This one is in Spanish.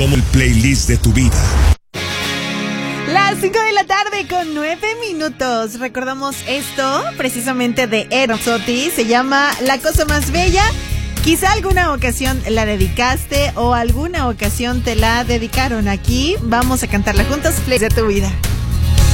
Somos el playlist de tu vida. Las 5 de la tarde con 9 minutos. Recordamos esto precisamente de Eros Ramazzotti. Se llama La Cosa Más Bella. Quizá alguna ocasión la dedicaste o alguna ocasión te la dedicaron. Aquí vamos a cantarla juntos. Playlist de tu vida.